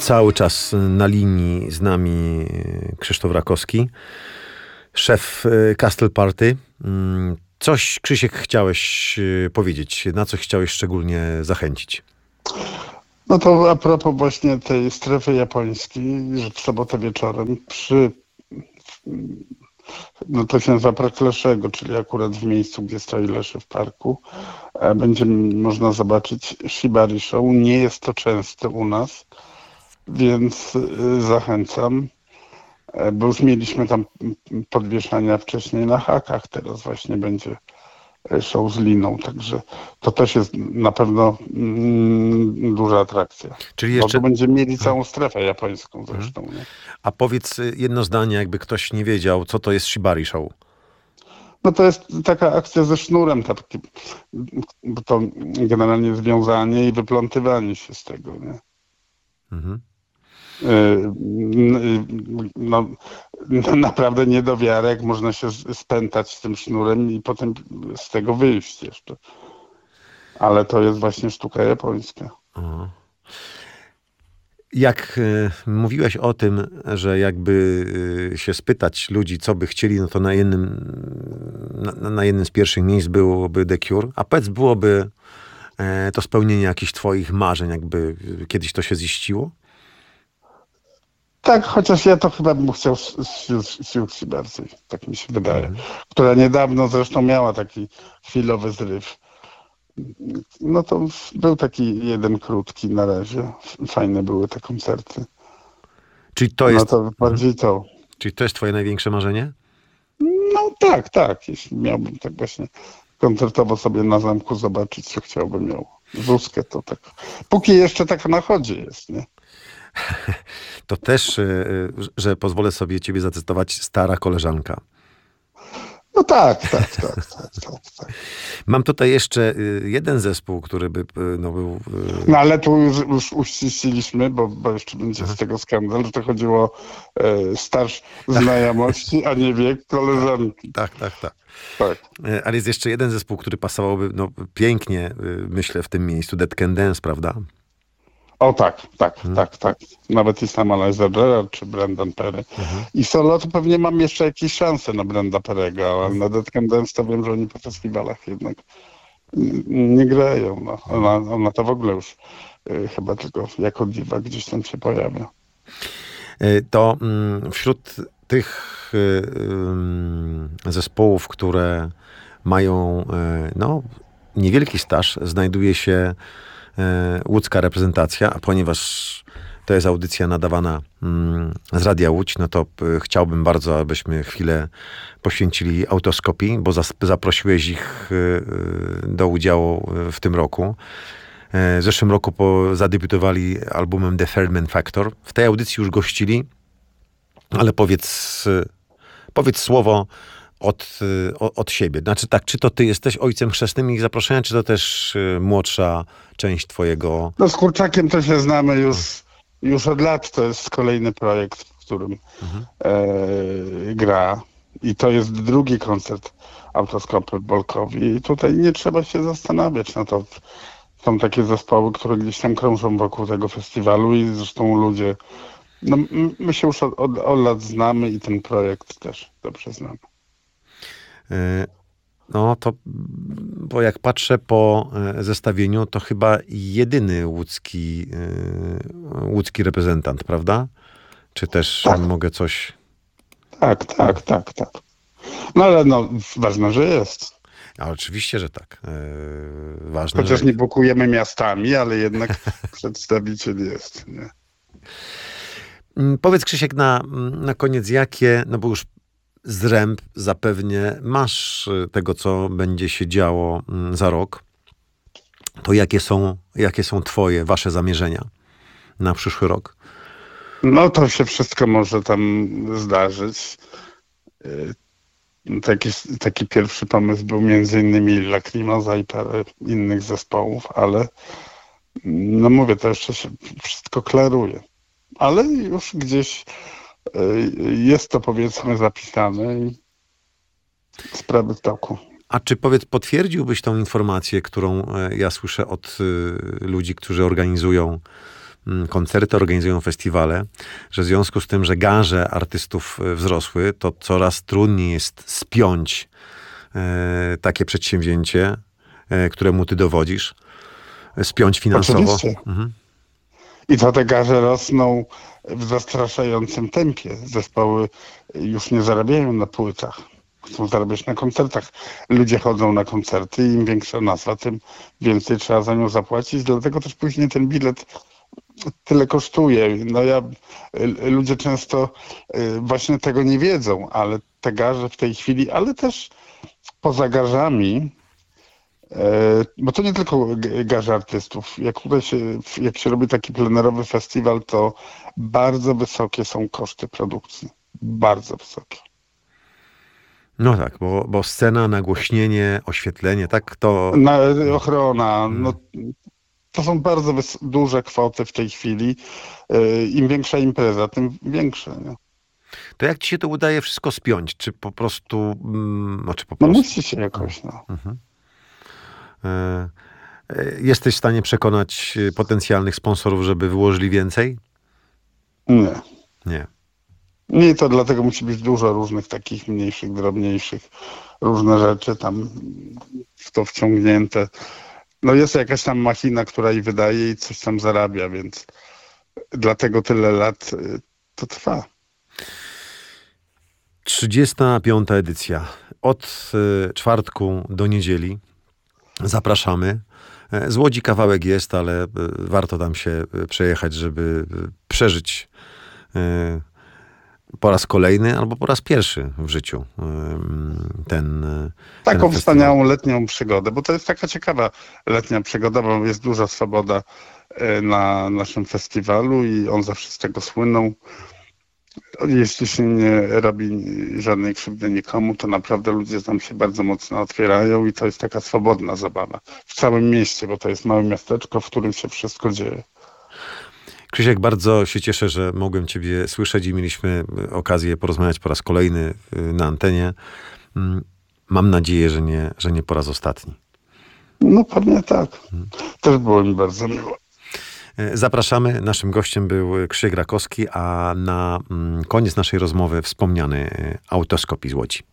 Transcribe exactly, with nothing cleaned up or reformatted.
Cały czas na linii z nami Krzysztof Rakowski, szef Castle Party. Coś, Krzysiek, chciałeś powiedzieć, na co chciałeś szczególnie zachęcić? No to a propos właśnie tej strefy japońskiej, że w sobotę wieczorem przy, no to się nazywa Park Leszego, czyli akurat w miejscu, gdzie stoi Leszy w parku, będzie można zobaczyć Shibari Show. Nie jest to częste u nas, więc zachęcam, bo już mieliśmy tam podwieszania wcześniej na hakach, teraz właśnie będzie show z liną, także to też jest na pewno mm, duża atrakcja. Czyli jeszcze... Bo będziemy mieli całą strefę japońską zresztą. Nie? A powiedz jedno zdanie, jakby ktoś nie wiedział, co to jest Shibari Show. No to jest taka akcja ze sznurem, taki, bo to generalnie związanie i wyplątywanie się z tego, nie? Mhm. No, naprawdę niedowiarek, można się spętać z tym sznurem i potem z tego wyjść jeszcze. Ale to jest właśnie sztuka japońska. Aha. Jak y, mówiłeś o tym, że jakby y, się spytać ludzi, co by chcieli, no to na jednym, na, na jednym z pierwszych miejsc byłoby The Cure, a powiedz, byłoby y, to spełnienie jakichś twoich marzeń, jakby kiedyś to się ziściło? Tak, chociaż ja to chyba bym chciał Siouxsie bardziej, tak mi się wydaje. Mhm. Która niedawno zresztą miała taki chwilowy zryw. No to był taki jeden krótki na razie. Fajne były te koncerty. Czyli to jest... No to bardziej to. Czyli to jest twoje największe marzenie? No tak, tak. Jeśli miałbym tak właśnie koncertowo sobie na zamku zobaczyć, co chciałbym miał. Zuzkę to tak. Póki jeszcze tak na chodzie jest, nie? To też, że pozwolę sobie ciebie zacytować, stara koleżanka. No tak, tak, tak, tak, tak, tak. Mam tutaj jeszcze jeden zespół, który by no, był... No ale tu już, już uściśliliśmy, bo, bo jeszcze będzie Aha. z tego skandal, że to chodziło o e, staż znajomości, a nie wiek koleżanki. Tak, tak, tak. tak. Ale jest jeszcze jeden zespół, który pasowałby no, pięknie, myślę, w tym miejscu. Dead Can Dance, prawda? O tak, tak, hmm. tak, tak. Nawet i sama Liza Gerrard czy Brendan Perry. Mhm. I solo to pewnie mam jeszcze jakieś szanse na Brenda Perry'ego, ale hmm. na Dead Can Dance to wiem, że oni po festiwalach jednak nie grają. No. Ona, ona to w ogóle już y, chyba tylko jako diwa gdzieś tam się pojawia. To mm, wśród tych y, y, zespołów, które mają y, no, niewielki staż, znajduje się łódzka reprezentacja, a ponieważ to jest audycja nadawana z Radia Łódź, no to chciałbym bardzo, abyśmy chwilę poświęcili Autoskopii, bo zaprosiłeś ich do udziału w tym roku. W zeszłym roku po, zadebiutowali albumem The Fairman Factor. W tej audycji już gościli, ale powiedz, powiedz słowo Od, od siebie. Znaczy tak, czy to ty jesteś ojcem chrzestnym ich zaproszenia, czy to też młodsza część twojego... No z Kurczakiem to się znamy już, już od lat. To jest kolejny projekt, w którym mhm. e, gra. I to jest drugi koncert Autoskopy Bolkowi. I tutaj nie trzeba się zastanawiać. No to są takie zespoły, które gdzieś tam krążą wokół tego festiwalu i zresztą ludzie... No my się już od, od, od lat znamy i ten projekt też dobrze znamy. No to, bo jak patrzę po zestawieniu, to chyba jedyny łódzki, łódzki reprezentant, prawda? Czy też tak. mogę coś... Tak, tak, tak, tak. No ale no, ważne, że jest. A oczywiście, że tak. Ważne, Chociaż że... nie blokujemy miastami, ale jednak przedstawiciel jest. Nie? Powiedz, Krzysiek, na, na koniec, jakie, no bo już zręb zapewnie masz tego, co będzie się działo za rok, to jakie są, jakie są twoje, wasze zamierzenia na przyszły rok? No to się wszystko może tam zdarzyć. Taki, taki pierwszy pomysł był między innymi Lacrimosa i parę innych zespołów, ale no mówię, to jeszcze się wszystko klaruje. Ale już gdzieś jest to, powiedzmy, zapisane i sprawy w toku. A czy powiedz, potwierdziłbyś tą informację, którą ja słyszę od ludzi, którzy organizują mm, koncerty, organizują festiwale, że w związku z tym, że garze artystów y, wzrosły, to coraz trudniej jest spiąć e, takie przedsięwzięcie, e, któremu ty dowodzisz, e, spiąć finansowo. Oczywiście. Mhm. I to te garze rosną w zastraszającym tempie. Zespoły już nie zarabiają na płytach. Chcą zarabiać na koncertach. Ludzie chodzą na koncerty i im większa nazwa, tym więcej trzeba za nią zapłacić. Dlatego też później ten bilet tyle kosztuje. No ja, y, ludzie często y, właśnie tego nie wiedzą, ale te garze w tej chwili, ale też poza garzami, e, bo to nie tylko g- garze artystów. Jak tutaj się, jak się robi taki plenerowy festiwal, to bardzo wysokie są koszty produkcji. Bardzo wysokie. No tak, bo, bo scena, nagłośnienie, oświetlenie, tak to... Na, ochrona, no, to są bardzo wys- duże kwoty w tej chwili. E, Im większa impreza, tym większe. Nie? To jak ci się to udaje wszystko spiąć? Czy po prostu... Mm, znaczy po No prostu... musi się jakoś, no. E, e, jesteś w stanie przekonać e, potencjalnych sponsorów, żeby wyłożyli więcej? Nie. Nie. Nie, to dlatego musi być dużo różnych takich mniejszych, drobniejszych, różne rzeczy tam w to wciągnięte. No jest jakaś tam machina, która i wydaje i coś tam zarabia, więc dlatego tyle lat y, to trwa. trzydziesta piąta edycja. Od e, czwartku do niedzieli. Zapraszamy. E, Z Łodzi kawałek jest, ale e, warto tam się e, przejechać, żeby e, przeżyć e, po raz kolejny albo po raz pierwszy w życiu e, ten, e, ten Taką festiwal. wspaniałą letnią przygodę, bo to jest taka ciekawa letnia przygoda, bo jest duża swoboda y, na naszym festiwalu i on zawsze z tego słynął. Jeśli się nie robi żadnej krzywdy nikomu, to naprawdę ludzie tam się bardzo mocno otwierają i to jest taka swobodna zabawa w całym mieście, bo to jest małe miasteczko, w którym się wszystko dzieje. Krzysiek, bardzo się cieszę, że mogłem ciebie słyszeć i mieliśmy okazję porozmawiać po raz kolejny y, na antenie. Mm, Mam nadzieję, że nie, że nie po raz ostatni. No pewnie tak. Też było mi bardzo miło. E, Zapraszamy. Naszym gościem był Krzysiek Rakowski, a na mm, koniec naszej rozmowy wspomniany e, autoskop z Łodzi.